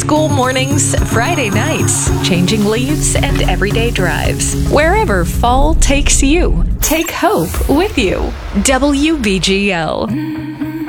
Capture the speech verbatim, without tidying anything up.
School mornings, Friday nights, changing leaves, and everyday drives. Wherever fall takes you, take hope with you. W B G L.